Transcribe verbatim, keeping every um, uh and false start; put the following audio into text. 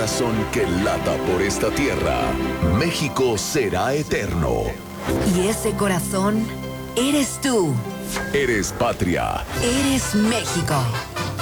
corazón que lata por esta tierra, México será eterno. Y ese corazón eres tú. Eres patria. Eres México.